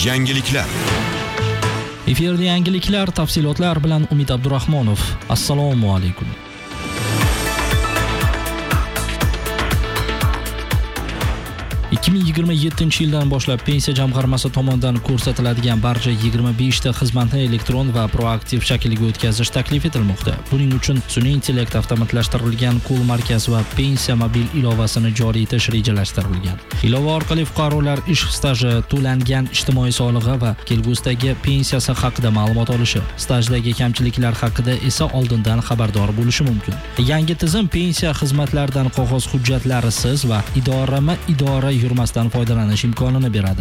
Yangiliklar. Efirda yangiliklar, tafsilotlar bilan Umid Abdurahmonov. Assalomu alaykum. ...2027 yildan boshlab pensiya jamg'armasi tomonidan ko'rsatiladigan barcha 25 ta xizmatni elektron va proaktiv shaklga o'tkazish taklif etilmoqda. Buning uchun sun'iy intellekt, avtomatlashtirilgan qo'l markaz va pensiya mobil ilovasini joriy etish rejalashtirilgan. Ilova orqali fuqarolar ish staji, to'langan ijtimoiy solig'i va kelgusidagi pensiyasi haqida ma'lumot olishi, stajdagi kamchiliklar haqida esa oldindan xabardor bo'lishi mumkin. Yangi tizim pensiya xizmatlaridan qog'oz hujjatlarisiz va idora yurmasdan foydalanish imkonini beradi.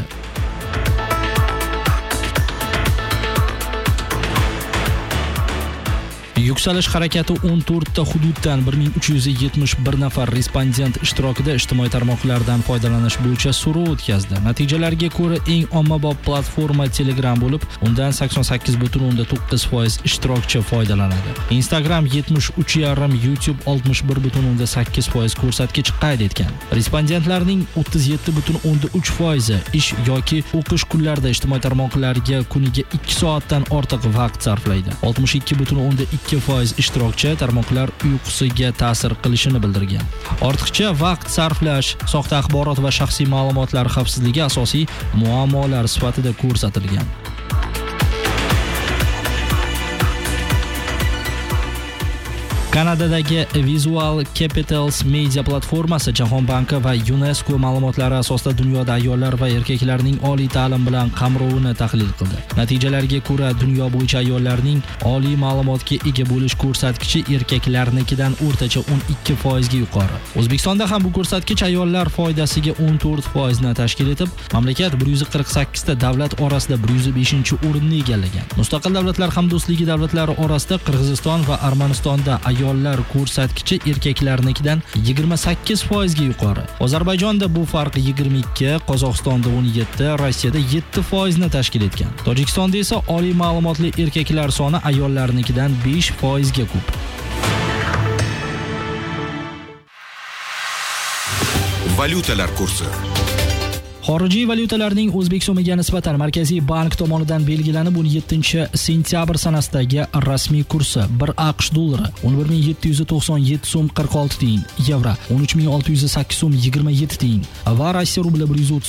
Yuksalish harakati 14 ta hududdan 1371 nafar respondent ishtirokida ijtimoiy tarmoqlardan foydalanish bo'yicha so'rov o'tkazdi. Natijalarga ko'ra eng ommabop platforma Telegram bo'lib, undan 88.9% ishtirokchi foydalanadi. Instagram 73,5, YouTube 61.8% ko'rsatkich qayd etgan. Respondentlarning 37.3% ish yoki o'qish kunlarida ijtimoiy tarmoqlarga kuniga 2 soatdan ortiq vaqt sarflaydi. 62.2% ishtirokchi tarmoqlar uyqusiga ta'sir qilishini bildirgan. Ortiqcha vaqt sarflash, soxta axborot va shaxsiy ma'lumotlar xavfsizligi asosiy muammolar sifatida ko'rsatilgan. Kanadadagi Visual Capitals media platformasi Jahon banki va UNESCO ma'lumotlari asosida dunyoda ayollar va erkaklarning oliy ta'lim bilan qamrovini tahlil qildi. Natijalarga ko'ra, dunyo bo'yicha ayollarning oliy ma'lumotga ega bo'lish ko'rsatkichi erkaklarnikidan o'rtacha 12% ga yuqori. O'zbekistonda ham bu ko'rsatkich ayollar foydasiga 14% ni tashkil etib, mamlakat 148 ta davlat orasida 105-o'rinni egallagan. Mustaqil davlatlar hamdo'stligi davlatlari orasida Qirg'iziston va Armanistonda ayollar ko'rsatkichi erkaklarnikidan 28% ga yuqori. Ozarbayjonda bu farq 22, Qozog'istonda 17, Rossiyada 7% ni tashkil etgan. Tojikistonda esa oliy ma'lumotli erkaklar soni ayollarnikidan 5% ga ko'p. Valyutalar kursi. Xorijiy valyutalarning O'zbek so'miga nisbatan Markaziy bank tomonidan belgilanib 17-sentyabr sanasidagi rasmiy kursi: 1 AQSh dollari 11.797 so'm 46 tiyin, yevro 13.608 so'm 27 tiyin va Rossiya rubli 130